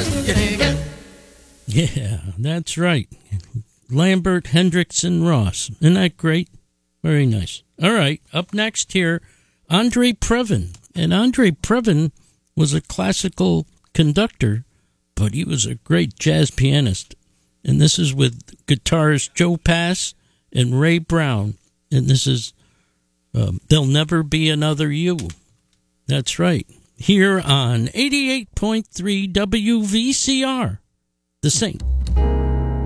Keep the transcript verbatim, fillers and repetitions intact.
You dig it? Yeah, that's right. Lambert, Hendricks, and Ross. Isn't that great? Very nice. All right, up next here, Andre Previn. And Andre Previn was a classical conductor, but he was a great jazz pianist. And this is with guitarist Joe Pass and Ray Brown. And this is um, There'll Never Be Another You. That's right. Here on eighty-eight point three W V C R, The Saint.